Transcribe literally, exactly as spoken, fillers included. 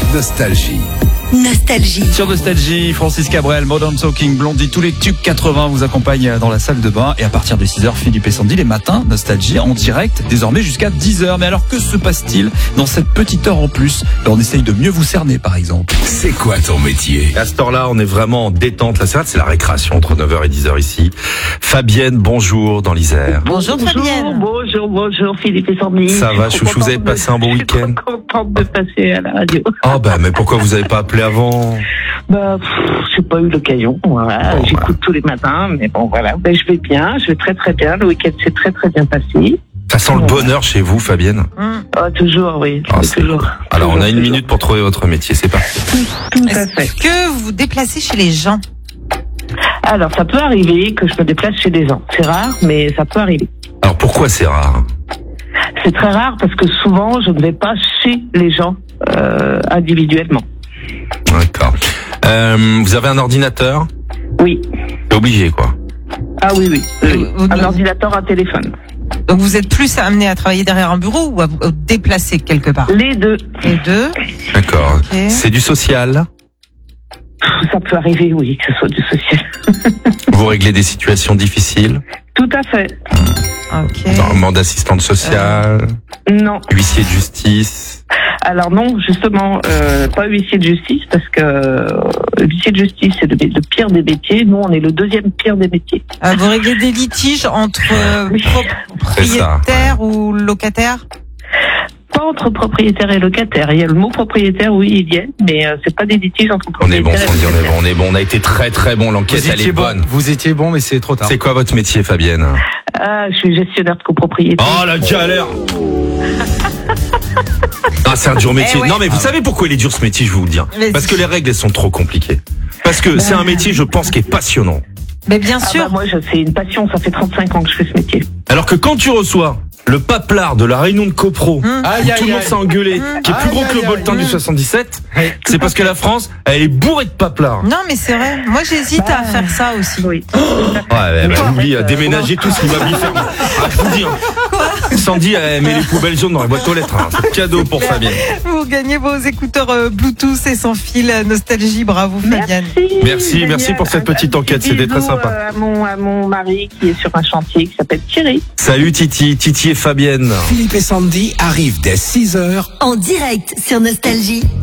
Nostalgie. Nostalgie. Sur Nostalgie, Francis Cabrel, Modern Talking, Blondie, tous les tubes quatre-vingts vous accompagnent dans la salle de bain. Et à partir de six heures, Philippe et Sandy, les matins, Nostalgie en direct, désormais jusqu'à dix heures. Mais alors, que se passe-t-il dans cette petite heure en plus? Ben, on essaye de mieux vous cerner, par exemple. C'est quoi ton métier? À cette heure-là, on est vraiment en détente. La c'est la récréation entre neuf heures et dix heures ici. Fabienne, bonjour dans l'Isère. Bonjour, bonjour Fabienne. Bonjour, bonur Philippe et Sandy. Ça va, chouchou, vous avez passé un bon week-end? Je suis trop contente de passer à la radio. Ah bah, mais pourquoi vous avez pas appelé avant? Bah, pff, j'ai pas eu l'occasion. Voilà. Bon, J'écoute voilà. tous les matins, mais bon, voilà. Ben, je vais bien, je vais très très bien. Le week-end s'est très très bien passé. Ça sent le bonheur chez vous, Fabienne? Ah, toujours, oui. Ah, c'est toujours. Alors, toujours, on a une toujours. minute pour trouver votre métier, c'est parti. Tout à Est-ce fait. que vous vous déplacez chez les gens? Alors, ça peut arriver que je me déplace chez des gens. C'est rare, mais ça peut arriver. Alors, pourquoi c'est rare? C'est très rare parce que souvent, je ne vais pas chez les gens euh, individuellement. D'accord. Euh, vous avez un ordinateur? Oui. C'est obligé, quoi. Ah oui, oui. oui. Vous- Un vous- ordinateur, un téléphone. Donc vous êtes plus amené à travailler derrière un bureau ou à vous à vous déplacer quelque part? Les deux. Les deux. D'accord. Ok. C'est du social? Ça peut arriver, oui, que ce soit du social. Vous réglez des situations difficiles? Tout à fait. Ok. Normalement d'assistante sociale, Non. huissier de justice. Alors non, justement, euh, pas huissier de justice, parce que euh, huissier de justice, c'est le, le pire des métiers. Nous, on est le deuxième pire des métiers. Euh, vous réglez des litiges entre euh, Oui. propriétaires ou locataires? Pas entre propriétaire et locataire. Il y a le mot propriétaire, oui, il y est, mais euh, c'est pas des litiges entre On est bon, propriétaires Sandy, et on est locataires. bon, on est bon. On a été très très bon. L'enquête, Vous elle est étiez bon, bonne. vous étiez bon, mais c'est trop tard. C'est quoi votre métier, Fabienne? Ah, je suis gestionnaire de copropriété. Oh, la galère! Ah, c'est un dur métier. Eh ouais. Non, mais vous savez pourquoi il est dur ce métier, je vais vous le dire. Vas-y. Parce que les règles, elles sont trop compliquées. Parce que c'est un métier, je pense, qui est passionnant. Mais bien Ah sûr. bah, moi, je- c'est une passion. Ça fait trente-cinq ans que je fais ce métier. Alors que quand tu reçois le paplard de la réunion de copro, Hum. où tout le monde s'est engueulé, qui est plus gros que le Boltin du soixante-dix-sept, c'est parce que la France, elle est bourrée de paplards. Non, mais c'est vrai. Moi, j'hésite à faire ça aussi. Oui. Ouais, bah, oublie, euh, déménager tous l'immeuble ferme. Ah, je vous dis, hein. Sandy, elle met les poubelles jaunes dans les boîtes aux lettres. Hein. C'est cadeau pour Fabienne. Vous gagnez vos écouteurs euh, Bluetooth et sans fil euh, Nostalgie. Bravo, Fabienne. Merci, génial. merci pour cette petite Un enquête, petit c'était très bisou, sympa. euh, À mon, à mon mari qui est sur un chantier qui s'appelle Thierry. Salut Titi, Titi et Fabienne. Philippe et Sandy arrivent dès six heures. En direct sur Nostalgie.